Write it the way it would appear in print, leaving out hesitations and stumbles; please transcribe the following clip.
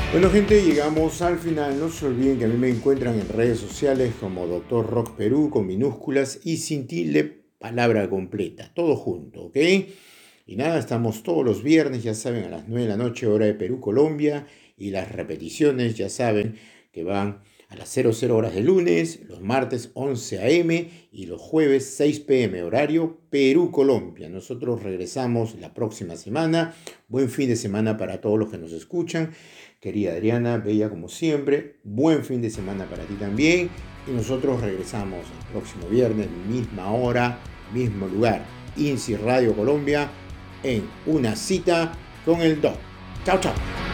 Bueno, gente, llegamos al final. No se olviden que a mí me encuentran en redes sociales como Doctor Rock Perú con minúsculas y sin tilde, palabra completa, todo junto, ¿ok? Y nada, estamos todos los viernes, ya saben, a las 9 de la noche, hora de Perú, Colombia, y las repeticiones, ya saben, que van a las 00 horas de lunes, los martes 11 a.m. y los jueves 6 p.m. horario Perú, Colombia. Nosotros regresamos la próxima semana. Buen fin de semana para todos los que nos escuchan. Querida Adriana, bella como siempre, buen fin de semana para ti también. Y nosotros regresamos el próximo viernes, misma hora, mismo lugar. INSI Radio Colombia en Una Cita con el Doc. Chao, chao.